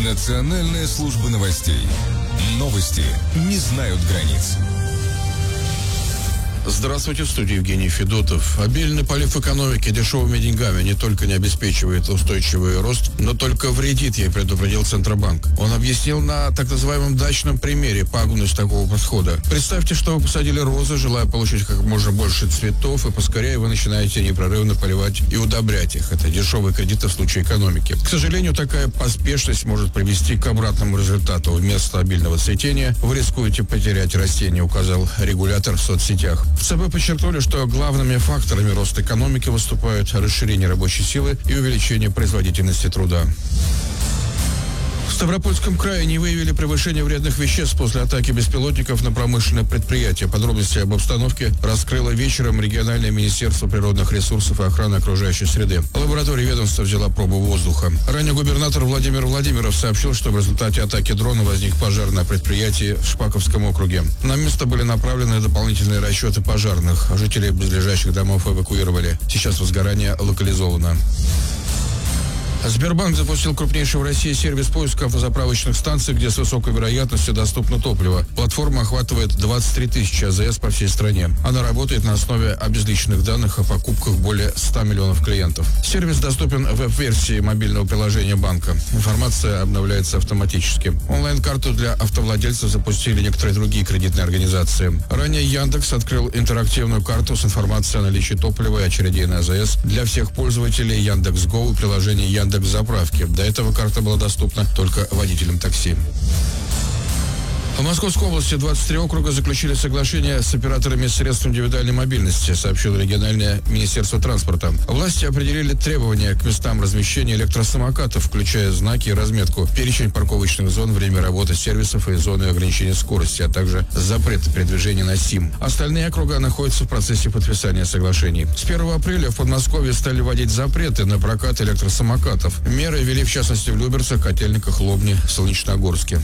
Национальная служба новостей. Новости не знают границ. Здравствуйте, в студии Евгений Федотов. Обильный полив экономики дешевыми деньгами не только не обеспечивает устойчивый рост, но только вредит ей, предупредил Центробанк. Он объяснил на так называемом дачном примере пагубность такого подхода. Представьте, что вы посадили розы, желая получить как можно больше цветов, и поскорее вы начинаете непрерывно поливать и удобрять их. Это дешевые кредиты в случае экономики. К сожалению, такая поспешность может привести к обратному результату. Вместо обильного цветения вы рискуете потерять растения, указал регулятор в соцсетях. В ЦБ подчеркнули, что главными факторами роста экономики выступают расширение рабочей силы и увеличение производительности труда. В Ставропольском крае не выявили превышение вредных веществ после атаки беспилотников на промышленное предприятие. Подробности об обстановке раскрыло вечером региональное министерство природных ресурсов и охраны окружающей среды. Лаборатория ведомства взяла пробу воздуха. Ранее губернатор Владимир Владимиров сообщил, что в результате атаки дрона возник пожар на предприятии в Шпаковском округе. На место были направлены дополнительные расчеты пожарных. Жителей близлежащих домов эвакуировали. Сейчас возгорание локализовано. Сбербанк запустил крупнейший в России сервис поиска автозаправочных станций, где с высокой вероятностью доступно топливо. Платформа охватывает 23 тысячи АЗС по всей стране. Она работает на основе обезличенных данных о покупках более 100 миллионов клиентов. Сервис доступен в веб-версии мобильного приложения банка. Информация обновляется автоматически. Онлайн-карту для автовладельцев запустили некоторые другие кредитные организации. Ранее Яндекс открыл интерактивную карту с информацией о наличии топлива и очередей на АЗС для всех пользователей Яндекс.Го и приложения Яндекс.Заправки. До этого карта была доступна только водителям такси. В Московской области 23 округа заключили соглашение с операторами средств индивидуальной мобильности, сообщило региональное министерство транспорта. Власти определили требования к местам размещения электросамокатов, включая знаки и разметку, перечень парковочных зон, время работы сервисов и зоны ограничения скорости, а также запреты передвижения на СИМ. Остальные округа находятся в процессе подписания соглашений. С 1 апреля в Подмосковье стали вводить запреты на прокат электросамокатов. Меры ввели в частности в Люберцах, Котельниках, Лобне, Солнечногорске.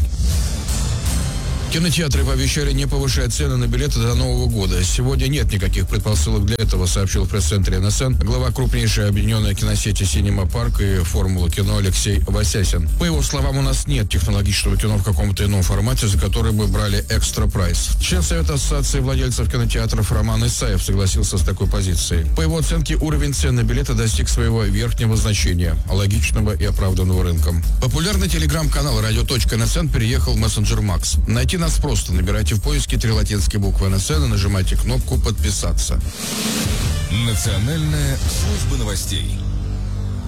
Кинотеатры пообещали не повышать цены на билеты до Нового года. Сегодня нет никаких предпосылок для этого, сообщил в пресс-центре НСН глава крупнейшей объединенной киносети «Синема Парк» и «Формула кино» Алексей Васясин. По его словам, у нас нет технологического кино в каком-то ином формате, за который бы брали экстра прайс. Член Совета ассоциации владельцев кинотеатров Роман Исаев согласился с такой позицией. По его оценке, уровень цен на билеты достиг своего верхнего значения, логичного и оправданного рынком. Популярный телеграм-канал «Радио.НСН» переехал в мессенджер Макс. Найти нас просто. Набирайте в поиске 3 латинские буквы НСН и нажимайте кнопку «Подписаться». Национальная служба новостей.